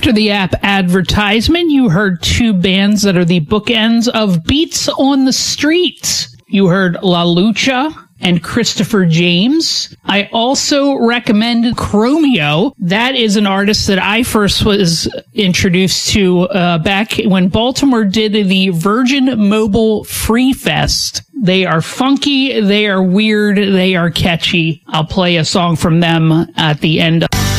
After the app advertisement, you heard two bands that are the bookends of Beats on the Streets. You heard La Lucha and Christopher James. I also recommend Chromeo. That is an artist that I first was introduced to back when Baltimore did the Virgin Mobile Free Fest. They are funky, they are weird, they are catchy. I'll play a song from them at the end.